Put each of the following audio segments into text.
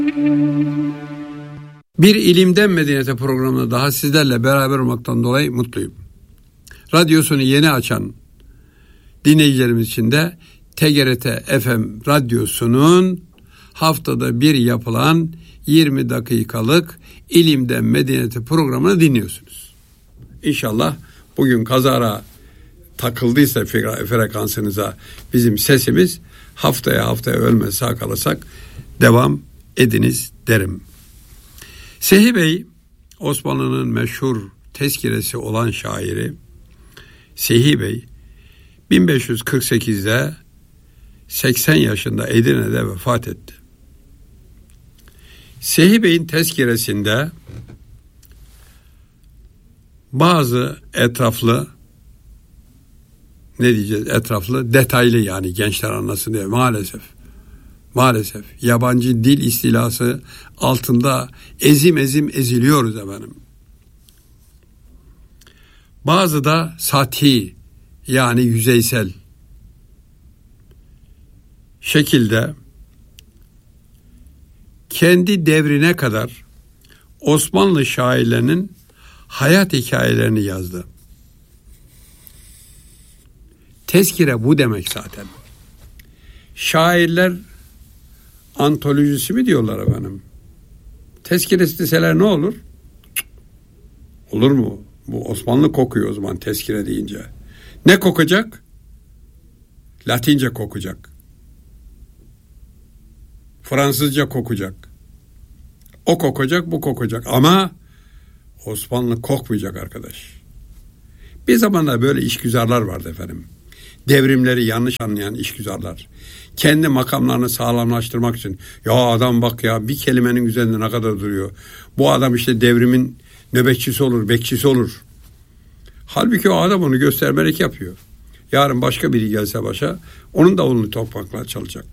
Bir İlimden Medeniyete programında daha sizlerle beraber olmaktan dolayı mutluyum. Radyosunu yeni açan dinleyicilerimiz için de TGRT FM radyosunun haftada bir yapılan 20 dakikalık İlimden Medeniyete programını dinliyorsunuz. İnşallah bugün kazara takıldıysa frekansınıza bizim sesimiz, haftaya ölmez sağ kalırsak devam ediniz derim. Sehi Bey, Osmanlı'nın meşhur tezkiresi olan şairi Sehi Bey 1548'de 80 yaşında Edirne'de vefat etti. Sehi Bey'in tezkiresinde bazı etraflı detaylı, yani gençler anlasın diye maalesef yabancı dil istilası altında ezim eziliyoruz efendim. Bazı da sati, yani yüzeysel şekilde kendi devrine kadar Osmanlı şairlerinin hayat hikayelerini yazdı. Tezkire bu demek zaten. Şairler antolojisi mi diyorlar efendim? Tezkiresi deseler ne olur? Olur mu? Bu Osmanlı kokuyor o zaman tezkire deyince. Ne kokacak? Latince kokacak. Fransızca kokacak. O kokacak, bu kokacak. Ama Osmanlı kokmayacak arkadaş. Bir zamanlar böyle işgüzarlar vardı efendim. Devrimleri yanlış anlayan işgüzarlar. Kendi makamlarını sağlamlaştırmak için. Ya adam bak ya, bir kelimenin üzerinde ne kadar duruyor. Bu adam işte devrimin nöbetçisi olur, bekçisi olur. Halbuki o adam onu göstermelik yapıyor. Yarın başka biri gelse başa, onun davulunu topraklar çalacak.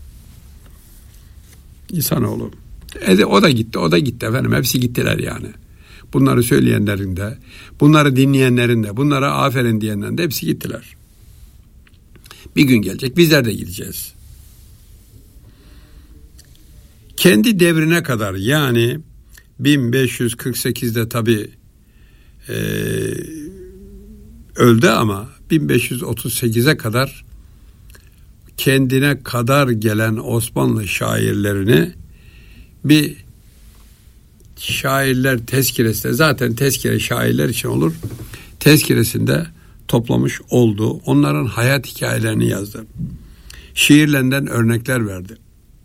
İnsanoğlu. O da gitti efendim. Hepsi gittiler yani. Bunları söyleyenlerin de, bunları dinleyenlerin de, bunlara aferin diyenlerin de hepsi gittiler. Bir gün gelecek, bizler de gideceğiz. Kendi devrine kadar, yani 1548'de tabii öldü ama 1538'e kadar kendine kadar gelen Osmanlı şairlerini bir şairler tezkiresinde, zaten tezkire şairler için olur, tezkiresinde toplamış oldu. Onların hayat hikayelerini yazdı. Şiirlerinden örnekler verdi.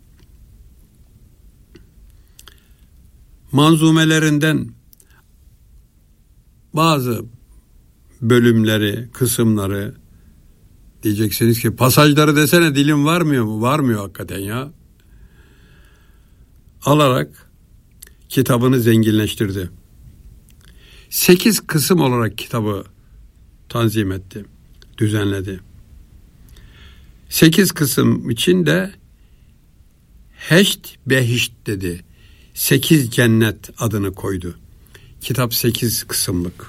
Manzumelerinden bazı bölümleri, kısımları, diyeceksiniz ki pasajları desene, dilim varmıyor mu? Varmıyor hakikaten ya. Alarak kitabını zenginleştirdi. 8 kısım olarak kitabı tanzim etti, düzenledi. 8 kısım için de Heşt Behişt dedi. 8 cennet adını koydu. Kitap 8 kısımlık.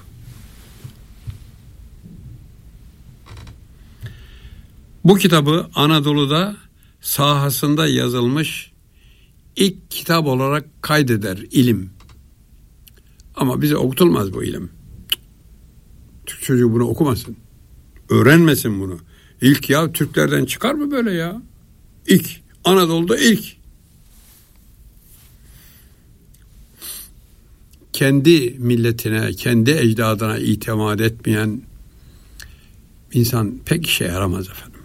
Bu kitabı Anadolu'da sahasında yazılmış ilk kitap olarak kaydeder ilim. Ama bize okutulmaz bu ilim. Türk çocuğu bunu okumasın. Öğrenmesin bunu. İlk ya, Türklerden çıkar mı böyle ya? İlk. Anadolu'da ilk. Kendi milletine, kendi ecdadına itimat etmeyen insan pek işe yaramaz efendim.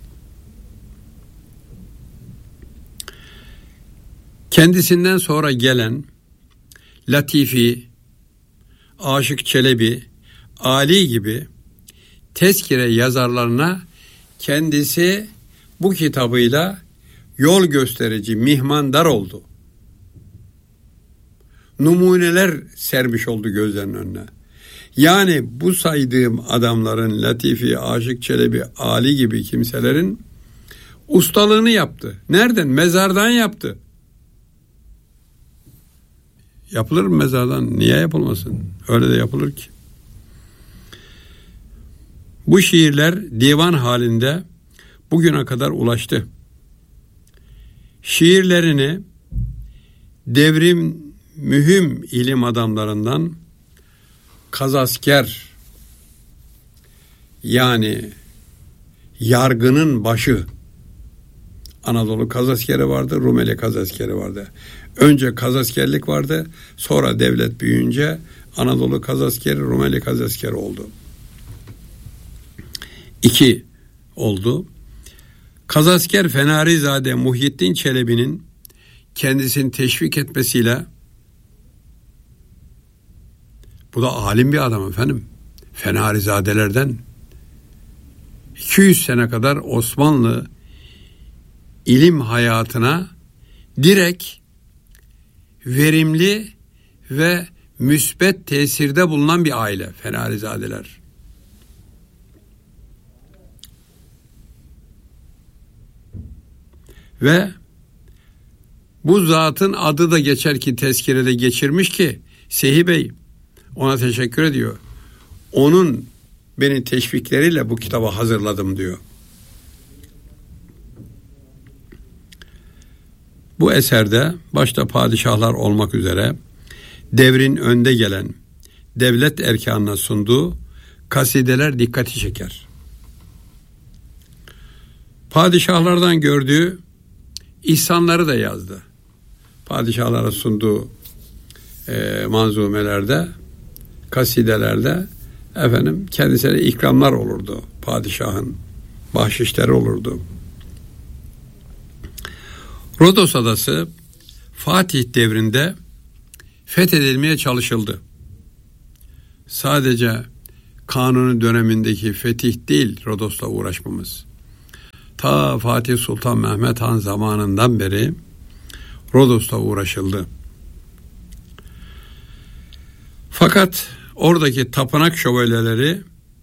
Kendisinden sonra gelen Latifi, Aşık Çelebi, Ali gibi tezkire yazarlarına kendisi bu kitabıyla yol gösterici, mihmandar oldu. Numuneler sermiş oldu gözlerinin önüne. Yani bu saydığım adamların, Latifi, Aşık Çelebi, Ali gibi kimselerin ustalığını yaptı. Nereden? Mezardan yaptı. Yapılır mı mezardan? Niye yapılmasın? Öyle de yapılır ki. Bu şiirler divan halinde bugüne kadar ulaştı. Şiirlerini devrim mühim ilim adamlarından Kazasker, yani yargının başı, Anadolu Kazaskeri vardı, Rumeli Kazaskeri vardı. Önce Kazaskerlik vardı, sonra devlet büyüyünce Anadolu Kazaskeri, Rumeli Kazaskeri oldu. 2 oldu. Kazasker Fenarizade Muhyiddin Çelebi'nin kendisini teşvik etmesiyle, bu da alim bir adam efendim, Fenarizadelerden 200 sene kadar Osmanlı ilim hayatına direkt verimli ve müsbet tesirde bulunan bir aile Fenarizadeler. Ve bu zatın adı da geçer ki tezkirede geçirmiş ki Sehi Bey ona teşekkür ediyor. Onun beni teşvikleriyle bu kitabı hazırladım diyor. Bu eserde başta padişahlar olmak üzere devrin önde gelen devlet erkanına sunduğu kasideler dikkati çeker. Padişahlardan gördüğü ihsanları da yazdı. Padişahlara sunduğu manzumelerde, kasidelerde kendisine ikramlar olurdu. Padişahın bahşişleri olurdu. Rodos Adası Fatih devrinde fethedilmeye çalışıldı. Sadece Kanuni dönemindeki fetih değil Rodos'la uğraşmamız. Ta Fatih Sultan Mehmet Han zamanından beri Rodos'la uğraşıldı. Fakat oradaki tapınak şövalyeleri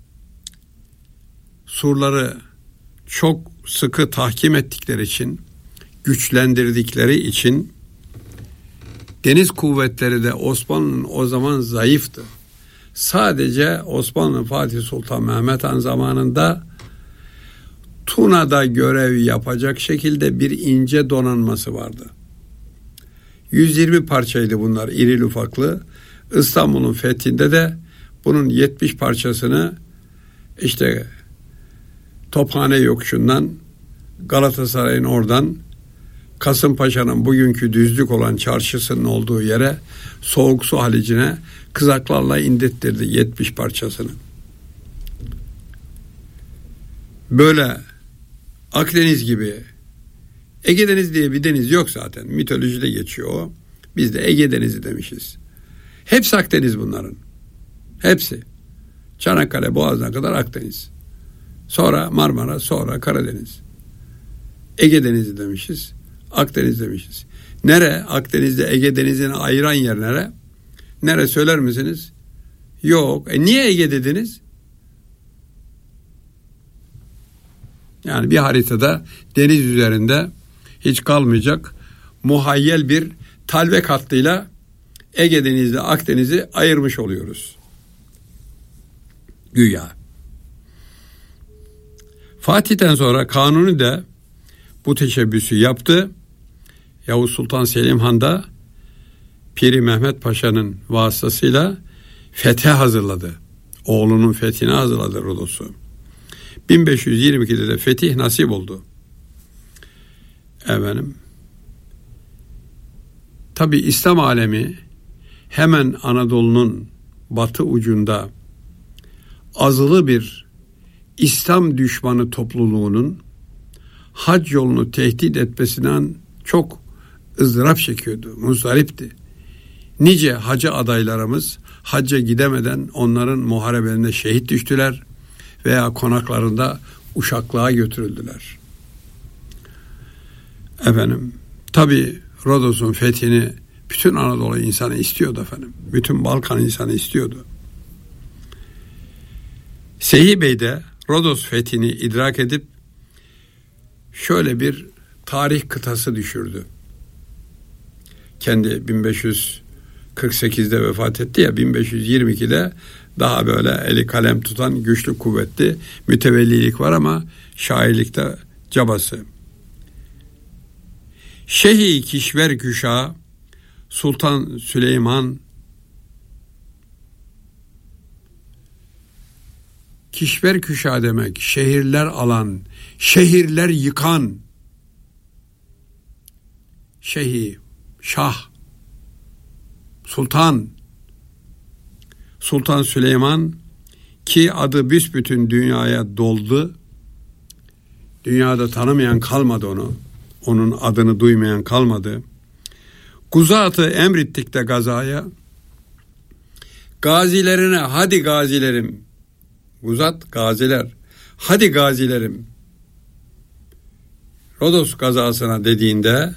surları çok sıkı tahkim ettikleri için, güçlendirdikleri için deniz kuvvetleri de Osmanlı'nın o zaman zayıftı. Sadece Osmanlı Fatih Sultan Mehmet Han zamanında Tuna'da görev yapacak şekilde bir ince donanması vardı. 120 parçaydı bunlar, irili ufaklı. İstanbul'un fethinde de bunun 70 parçasını Tophane yokuşundan, Galatasaray'ın oradan, Kasımpaşa'nın bugünkü düzlük olan çarşısının olduğu yere, Soğuk Su Halicine kızaklarla indirttirdi 70 parçasını. Böyle Akdeniz gibi, Ege Denizi diye bir deniz yok zaten. Mitolojide geçiyor o. Biz de Ege Denizi demişiz. Hepsi Akdeniz bunların. Hepsi. Çanakkale Boğazı'na kadar Akdeniz. Sonra Marmara, sonra Karadeniz. Ege Denizi demişiz. Akdeniz demişiz. Nere? Akdeniz'de Ege Denizi'ni ayıran yer nere? Nere söyler misiniz? Yok. Niye Ege dediniz? Yani bir haritada deniz üzerinde hiç kalmayacak muhayyel bir talvek hattıyla Ege Denizi'yle Akdeniz'i ayırmış oluyoruz. Güya. Fatih'ten sonra Kanuni de bu teşebbüsü yaptı. Yavuz Sultan Selim Han da Piri Mehmet Paşa'nın vasıtasıyla fethe hazırladı. Oğlunun fethine hazırladı Rodos'u. 1522'de de fetih nasip oldu. Tabi İslam alemi hemen Anadolu'nun batı ucunda azılı bir İslam düşmanı topluluğunun hac yolunu tehdit etmesinden çok ızdırap çekiyordu, muzdaripti. Nice hacı adaylarımız hacca gidemeden onların muharebelerine şehit düştüler veya konaklarında uşaklığa götürüldüler. Tabi Rodos'un fethini bütün Anadolu insanı istiyordu . Bütün Balkan insanı istiyordu. Sehi Bey de Rodos fethini idrak edip şöyle bir tarih kıtası düşürdü. Kendi 1548'de vefat etti ya, 1522'de daha böyle eli kalem tutan güçlü kuvvetli mütevellilik var ama şairlikte cabası. Şehi kişver küşa Sultan Süleyman kişver küşa demek, şehirler alan, şehirler yıkan, şehi, şah, sultan, Sultan Süleyman ki adı büsbütün dünyaya doldu. Dünyada tanımayan kalmadı onu. Onun adını duymayan kalmadı. Guzatı emrettik de gazaya. Gazilerine hadi gazilerim. Guzat gaziler. Hadi gazilerim. Rodos gazasına dediğinde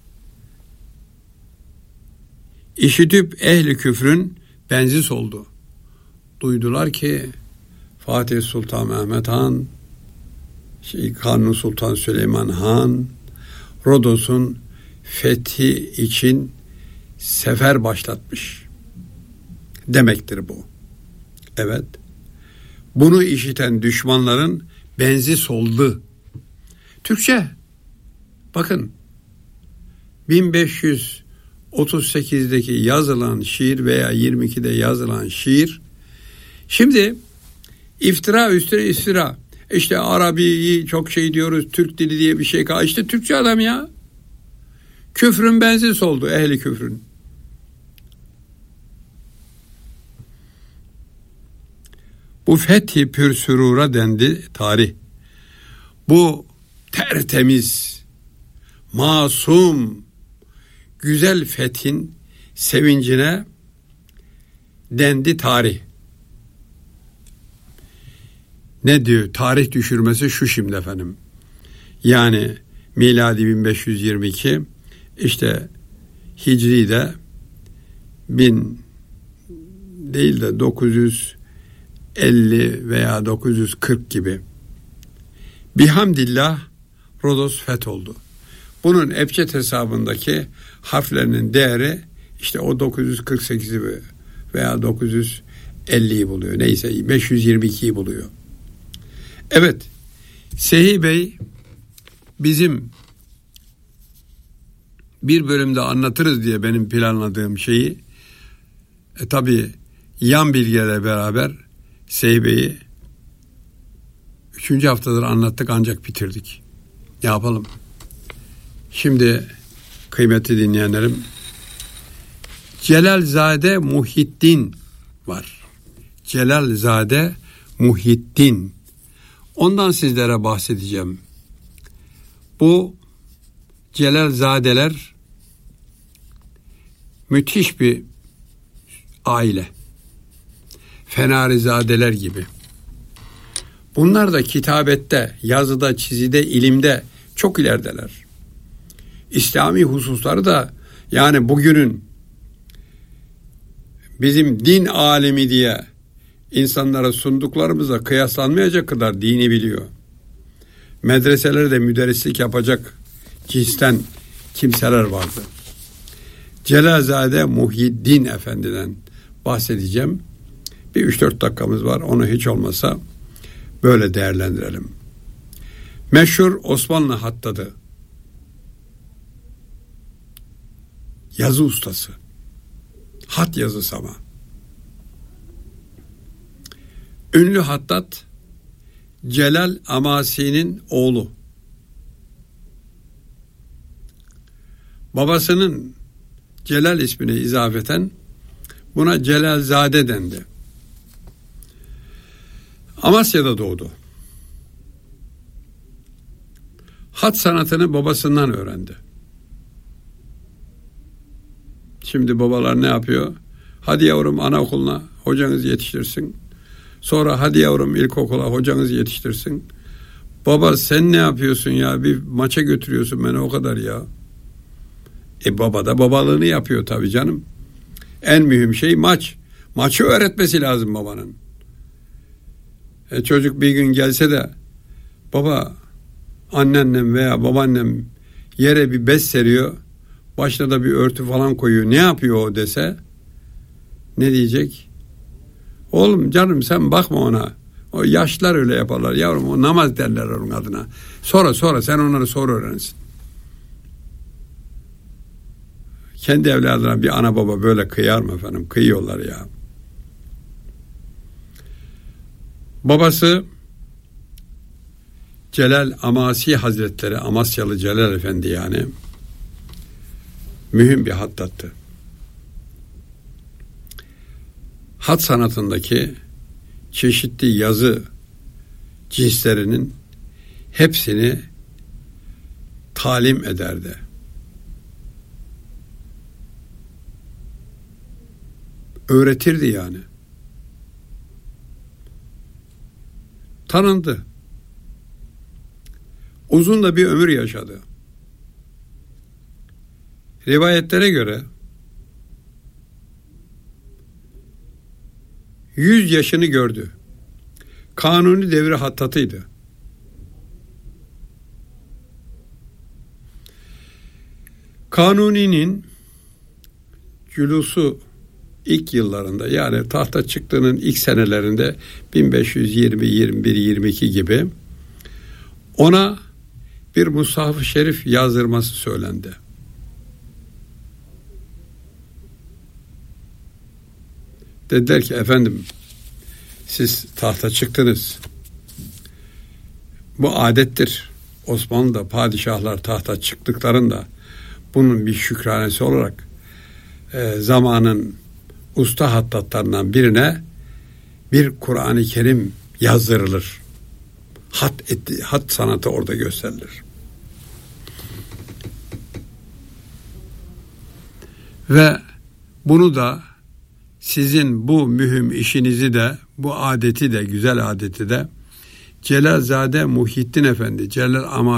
işitip ehli küfrün benziz oldu. Duydular ki Fatih Sultan Mehmet Han, Kanuni Sultan Süleyman Han, Rodos'un fethi için sefer başlatmış demektir bu. Evet. Bunu işiten düşmanların benzi soldu. Türkçe. Bakın. 1538'deki yazılan şiir veya 22'de yazılan şiir. Şimdi iftira üstüne iftira. İşte Arabi'yi çok şey diyoruz. Türk dili diye bir şey kaldı. İşte Türkçe adam ya. Küfrün benziz oldu. Ehli küfrün. Bu fethi pür sürura dendi tarih. Bu tertemiz, masum, güzel fethin sevincine dendi tarih. Ne diyor? Tarih düşürmesi şu şimdi efendim. Yani miladi 1522, işte Hicri de 1000 değil de 950 veya 940 gibi. Bihamdillah Rodos fetholdu. Bunun Ebced hesabındaki harflerinin değeri işte o 948'i veya 950'yi buluyor. Neyse 522'yi buluyor. Evet, Sehi Bey bizim bir bölümde anlatırız diye benim planladığım şeyi tabii yan bilgilerle beraber Sehi Bey'i 3. haftadır anlattık ancak bitirdik. Ne yapalım? Şimdi kıymetli dinleyenlerim, Celalzade Muhyiddin var. Celalzade Muhyiddin. Ondan sizlere bahsedeceğim. Bu Celalzadeler müthiş bir aile. Fenarizadeler gibi. Bunlar da kitabette, yazıda, çizide, ilimde çok ilerideler. İslami hususları da yani bugünün bizim din alimi diye insanlara sunduklarımıza kıyaslanmayacak kadar dini biliyor. Medreselerde müderrislik yapacak cinsten kimseler vardı. Celalzade Muhyiddin Efendi'den bahsedeceğim. Bir 3-4 dakikamız var. Onu hiç olmasa böyle değerlendirelim. Meşhur Osmanlı hattadı. Yazı ustası. Hat yazısı ama. Ünlü hattat Celal Amasi'nin oğlu. Babasının Celal ismine izafeten buna Celalzade dendi. Amasya'da doğdu. Hat sanatını babasından öğrendi. Şimdi babalar ne yapıyor? Hadi yavrum anaokuluna hocanız yetiştirsin. Sonra hadi yavrum ilkokula hocanız yetiştirsin. Baba sen ne yapıyorsun ya? Bir maça götürüyorsun beni o kadar ya. Baba da babalığını yapıyor tabii canım. En mühim şey maç. Maçı öğretmesi lazım babanın. Çocuk bir gün gelse de baba anneannem veya babaannem yere bir bez seriyor. Başına da bir örtü falan koyuyor. Ne yapıyor o dese? Ne diyecek? Oğlum canım sen bakma ona. O yaşlılar öyle yaparlar. Yavrum o namaz derler onun adına. Sonra sen onları sonra öğrenirsin. Kendi evladına bir ana baba böyle kıyar mı efendim? Kıyıyorlar ya. Babası Celal Amasi Hazretleri, Amasyalı Celal Efendi yani, mühim bir hattattı. Hat sanatındaki çeşitli yazı cinslerinin hepsini talim ederdi. Öğretirdi yani. Tanındı. Uzun da bir ömür yaşadı. Rivayetlere göre 100 yaşını gördü. Kanuni devri hattatıydı. Kanuni'nin culusu ilk yıllarında, yani tahta çıktığının ilk senelerinde 1520, 21, 22 gibi ona bir Mushaf-ı Şerif yazdırması söylendi. Dediler ki efendim siz tahta çıktınız. Bu adettir. Osmanlı'da padişahlar tahta çıktıklarında bunun bir şükranesi olarak zamanın usta hattatlarından birine bir Kur'an-ı Kerim yazdırılır. Hat sanatı orada gösterilir. Ve bunu da sizin bu mühim işinizi de, bu adeti de, güzel adeti de Celalzade Muhyiddin Efendi, Celal Amasi